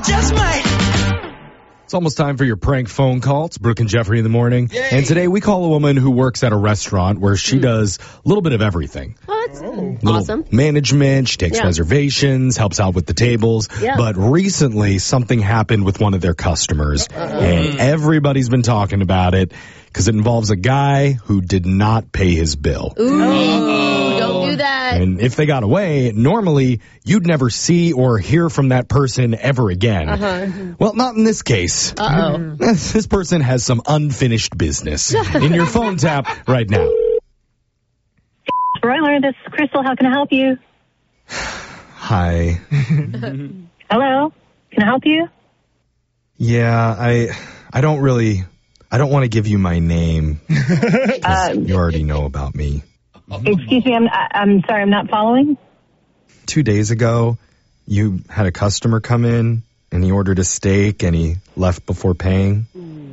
just might. It's almost time for your prank phone call. It's Brooke and Jeffrey in the morning. Yay. And today we call a woman who works at a restaurant where she does a little bit of everything. Oh, that's Little awesome. management, she takes Yeah. reservations, helps out with the tables. Yeah. But recently something happened with one of their customers. And everybody's been talking about it because it involves a guy who did not pay his bill. Ooh, don't do that. And if they got away, normally you'd never see or hear from that person ever again. Well, not in this case. Uh-oh. This person has some unfinished business in your phone tap right now. Broiler, this is Crystal. How can I help you? Hi. Hello? Can I help you? Yeah, I don't want to give you my name. 'Cause you already know about me. Excuse me, I'm sorry, I'm not following. 2 days ago, you had a customer come in and he ordered a steak and he left before paying.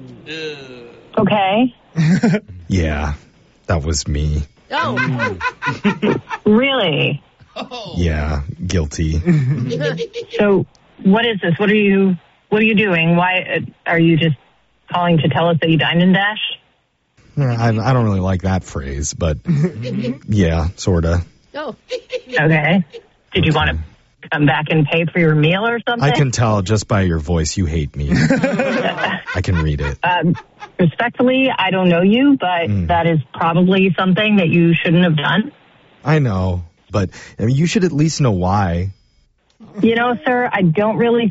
Okay. Yeah, that was me. Oh. Really? Yeah, guilty. So, what is this? What are you doing? Why are you just calling to tell us that you dined and dashed? I don't really like that phrase, but yeah, sorta. Oh. Okay. Did you want to come back and pay for your meal or something? I can tell just by your voice you hate me. I can read it. Respectfully, I don't know you, but that is probably something that you shouldn't have done. I know, but I mean, you should at least know why. You know, sir, I don't really